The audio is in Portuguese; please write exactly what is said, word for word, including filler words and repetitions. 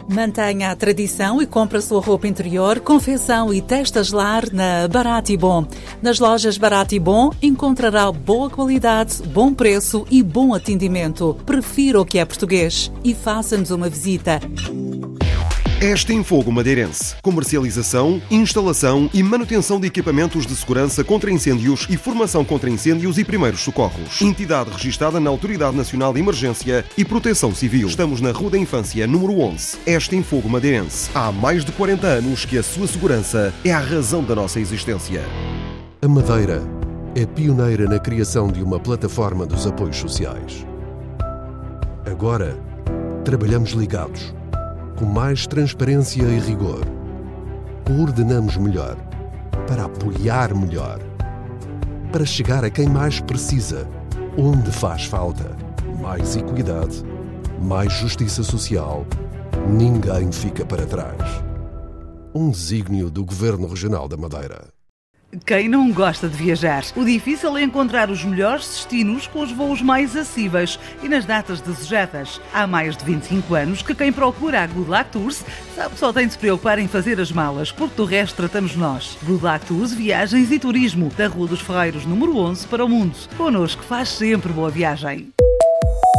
Mantenha a tradição e compre a sua roupa interior, confecção e testas lar na Barato e Bom. Nas lojas Barato e Bom encontrará boa qualidade, bom preço e bom atendimento. Prefira o que é português e faça-nos uma visita. Extinfogo Madeirense. Comercialização, instalação e manutenção de equipamentos de segurança contra incêndios e formação contra incêndios e primeiros socorros. Entidade registada na Autoridade Nacional de Emergência e Proteção Civil. Estamos na Rua da Infância, número onze. Extinfogo Madeirense. Há mais de quarenta anos que a sua segurança é a razão da nossa existência. A Madeira é pioneira na criação de uma plataforma dos apoios sociais. Agora, trabalhamos ligados, com mais transparência e rigor. Coordenamos melhor, para apoiar melhor, para chegar a quem mais precisa, onde faz falta. Mais equidade, mais justiça social, ninguém fica para trás. Um desígnio do Governo Regional da Madeira. Quem não gosta de viajar? O difícil é encontrar os melhores destinos com os voos mais acessíveis e nas datas desejadas. Há mais de vinte e cinco anos que quem procura a Good Luck Tours sabe que só tem de se preocupar em fazer as malas, porque do resto tratamos nós. Good Luck Tours, viagens e turismo, da Rua dos Ferreiros, número onze, para o mundo. Connosco faz sempre boa viagem.